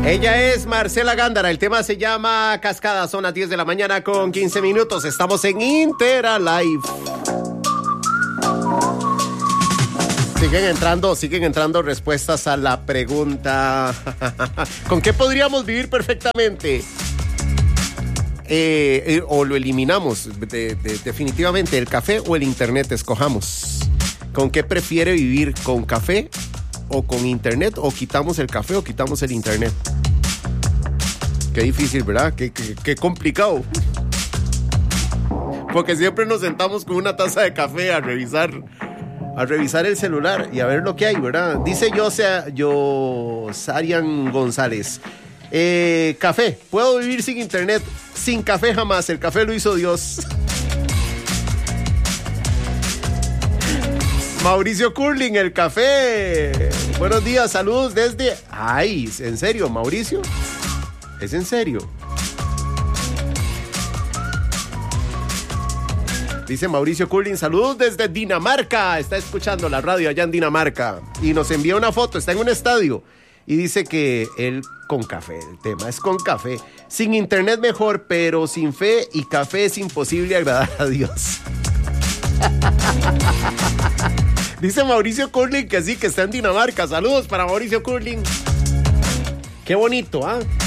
Ella es Marcela Gándara, el tema se llama Cascada, son las 10 de la mañana con 15 minutos, estamos en Intera Live. Siguen entrando respuestas a la pregunta ¿con qué podríamos vivir perfectamente? O lo eliminamos definitivamente, el café o el internet, escojamos. ¿Con qué prefiere vivir? ¿Con café o con internet? ¿O quitamos el café o quitamos el internet? Qué difícil, ¿verdad? Qué complicado. Porque siempre nos sentamos con una taza de café a revisar el celular y a ver lo que hay, ¿verdad? Dice Sarian González. Café, puedo vivir sin internet, sin café jamás, el café lo hizo Dios. Mauricio Curling, el café. Buenos días, saludos desde... Ay, ¿en serio, Mauricio? ¿Es en serio? Dice Mauricio Curling, saludos desde Dinamarca. Está escuchando la radio allá en Dinamarca. Y nos envía una foto, está en un estadio. Y dice que él con café, el tema es con café. Sin internet mejor, pero sin fe y café es imposible agradar a Dios. Dice Mauricio Curling que sí, que está en Dinamarca. Saludos para Mauricio Curling. Qué bonito, ¿ah?